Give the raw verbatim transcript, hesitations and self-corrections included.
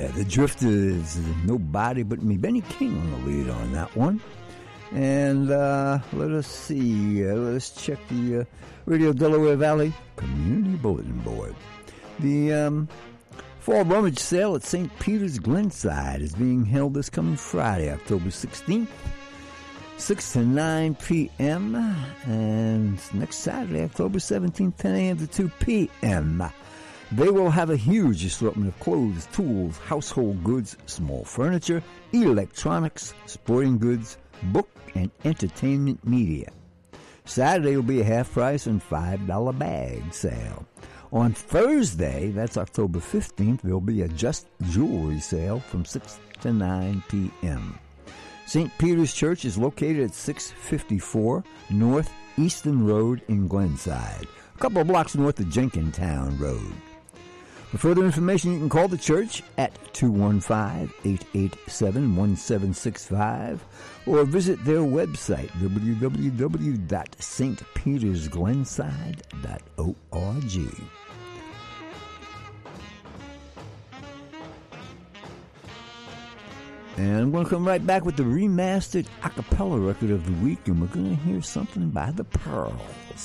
Yeah, the Drifters, Nobody But Me. Benny King on the lead on that one. And uh, let us see, uh, let us check the uh, Radio Delaware Valley Community Bulletin Board. The um, Fall Rummage Sale at Saint Peter's Glenside is being held this coming Friday, October sixteenth, six to nine p.m. And next Saturday, October seventeenth, ten a.m. to two p.m. They will have a huge assortment of clothes, tools, household goods, small furniture, electronics, sporting goods, book and entertainment media. Saturday will be a half price and five dollar bag sale. On Thursday, that's October fifteenth, there will be a Just Jewelry sale from six to nine p.m. Saint Peter's Church is located at six fifty-four North Easton Road in Glenside, a couple of blocks north of Jenkintown Road. For further information, you can call the church at two one five, eight eight seven, one seven six five or visit their website, w w w dot s t peters glenside dot org. And I'm going to come right back with the remastered a cappella record of the week, and we're going to hear something by the Pearls.